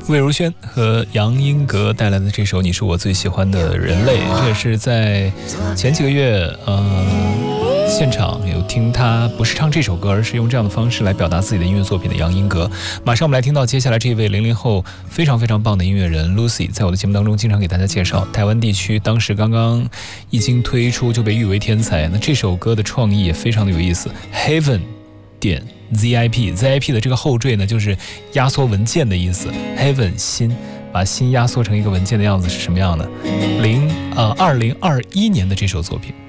魏如萱和杨英格带来的这首《你是我最喜欢的人类》，这也是在前几个月现场有听他不是唱这首歌，而是用这样的方式来表达自己的音乐作品的杨英格。马上我们来听到接下来这位00后非常非常棒的音乐人 Lucy， 在我的节目当中经常给大家介绍，台湾地区当时刚刚一经推出就被誉为天才。那这首歌的创意也非常的有意思， Heaven 点 ZIP 的这个后缀呢，就是压缩文件的意思。 Heaven 心，把心压缩成一个文件的样子是什么样的？2021年的这首作品。